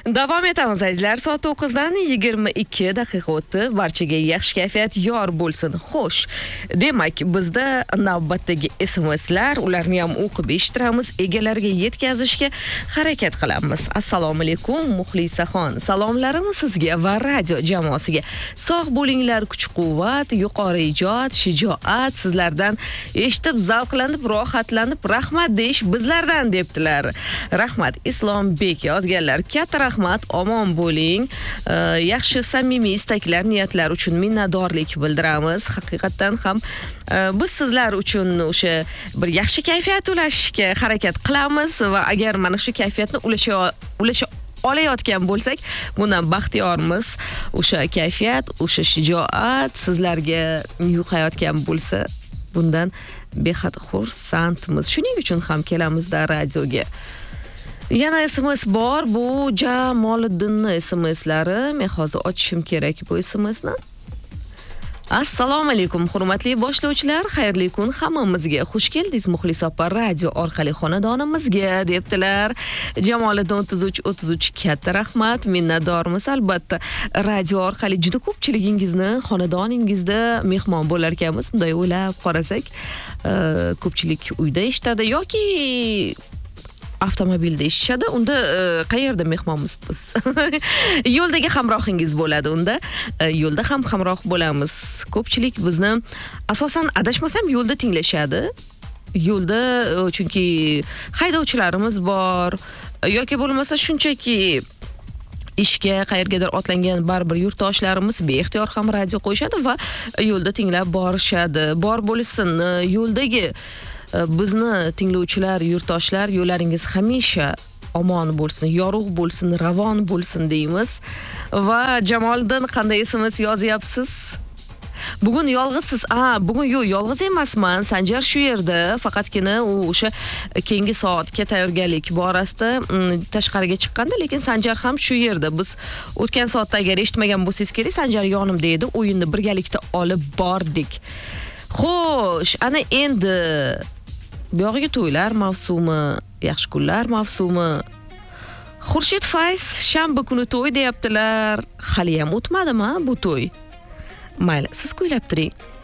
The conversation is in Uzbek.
Davom etamiz azizlar. Soat 9dan 22 daqiqa o'tdi. Barchaga yaxshi kayfiyat yor bo'lsin. Xo'sh, demak, bizda navbatdagi SMSlar, ularni ham o'qib eshittiramiz, egalariga yetkazishga harakat qilamiz. Assalomu alaykum, Muxlisaxon. Salomlarimiz sizga va radio jamoasiga. Sog' bo'linglar, kuch-quvvat, yuqori ijod, shijoat sizlardan eshitib, zavqlanib, rohatlanib, rahmat deyish bizlardan debdilar. Rahmat Islombek yozganlar. Katta rahmat, omon bo'ling. Yaxshi samimiy istaklar, niyatlar uchun minnatdorlik bildiramiz. Haqiqatan ham biz sizlar uchun o'sha bir yaxshi kayfiyat ulashishga harakat qilamiz va agar mana shu kayfiyatni ulasha olayotgan bo'lsak, bundan baxtiyormiz. O'sha kayfiyat, o'sha shijoat sizlarga yuqayotgan bo'lsa, bundan behad xursandmiz. Shuning uchun ham kelamizda radioga. Yana SMS bor, bu Jamoliddinning SMSlari. Men hozir ochishim kerak bu SMSni. Assalomu alaykum, hurmatli boshlovchilar, xayrli kun hammamizga. Xush keldingiz Muxlis opa radio orqali xonadonimizga debdilar. Jamoliddin 33 katta rahmat, minnatdormiz albatta. Radio orqali juda ko'pchiligingizni xonadoningizda mehmon bo'lar ekanmiz. Bunday o'ylab qarasak, ko'pchilik uyda eshitadi yoki avtomobilda eshitishadi. Unda qayerda mehmonmiz biz? Yo'ldagi hamrohingiz bo'ladi unda. Yo'lda ham hamroh bo'lamiz. Ko'pchilik bizni asosan adashmasam yo'lda tinglashadi. Yo'lda chunki haydovchilarimiz bor yoki bo'lmasa shunchaki ishga qayergadir otlangan baribir yurtdoshlarimiz beixtiyor ham radio qo'yishadi va yo'lda tinglab borishadi. Bor bo'lsin, yo'ldagi bizni tinglovchilar, yurtdoshlar, yo'llaringiz hamisha omon bo'lsin, yorug' bo'lsin, ravon bo'lsin deymiz. Va Jamoliddin qanday SMS yozyapsiz? Bugun yolg'izsiz. Bugun yo'q, yolg'iz emasman. Sanjar shu yerda, faqatgina u o'sha keyingi soatga tayyorgarlik borasida tashqariga chiqqanda, lekin Sanjar ham shu yerda. Biz o'tgan soatda agar eshitmagan bo'lsangiz kerak, Sanjar yonimda edi. O'yinni birgalikda olib bordik. Xo'sh, ana endi bu yog'iga to'ylar mavsumi, yaxshi kunlar mavsumi. Xurshid Fayz shanba kuni to'y deyaptilar. Hali ham o'tmadimi bu to'y? Mayli, siz kuylab turing.